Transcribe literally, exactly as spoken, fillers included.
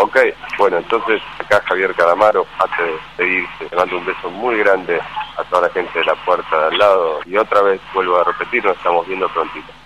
Ok, bueno, entonces acá Javier Calamaro, antes de irse, te mando un beso muy grande a toda la gente de la puerta de al lado y otra vez vuelvo a repetir, nos estamos viendo prontito.